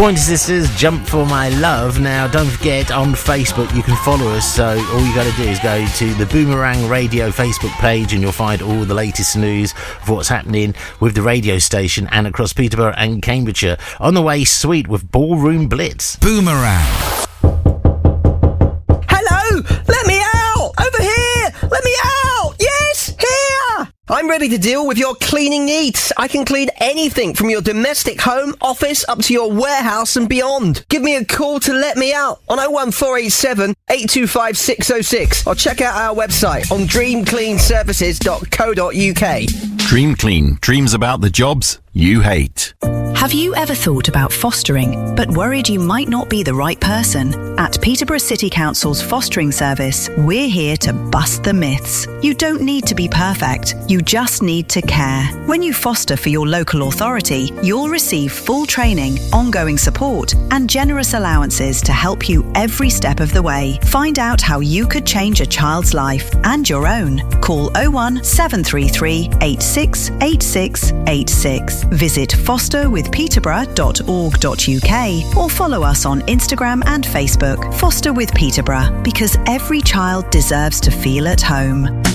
Pointer Sisters, Jump For My Love. Now, don't forget, on Facebook, you can follow us, so all you got to do is go to the Boomerang Radio Facebook page and you'll find all the latest news of what's happening with the radio station and across Peterborough and Cambridgeshire. On the way, Sweet with Ballroom Blitz. Boomerang. Hello! Let me out! Over here! Let me out! Yes! Here! I'm ready to deal with your cleaning needs. I can clean anything from your domestic home, office, up to your warehouse and beyond. Give me a call to let me out on 01487 825 606 or check out our website on dreamcleanservices.co.uk. Dream Clean. Dreams about the jobs you hate. Have you ever thought about fostering, but worried you might not be the right person? At Peterborough City Council's fostering service, we're here to bust the myths. You don't need to be perfect, you just need to care. When you foster for your local authority, you'll receive full training, ongoing support, and generous allowances to help you every step of the way. Find out how you could change a child's life and your own. Call 01733 86 86 86. Visit fosterwithpeterborough.org.uk or follow us on Instagram and Facebook. Foster with Peterborough, because every child deserves to feel at home.